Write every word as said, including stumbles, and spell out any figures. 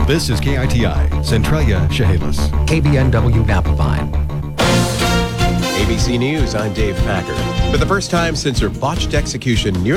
This is K I T I, Centralia, Chehalis. K B N W Napavine. A B C News, I'm Dave Packer. For the first time since her botched execution nearly